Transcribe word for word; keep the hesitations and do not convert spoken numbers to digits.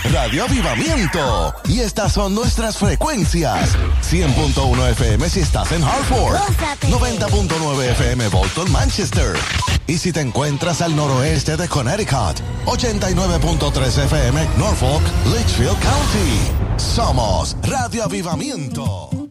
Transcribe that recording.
Radio Avivamiento. Y estas son nuestras frecuencias. cien punto uno F M si estás en Hartford. noventa punto nueve F M Bolton, Manchester. Y si te encuentras al noroeste de Connecticut, ochenta y nueve punto tres F M Norfolk, Litchfield County. Somos Radio Avivamiento.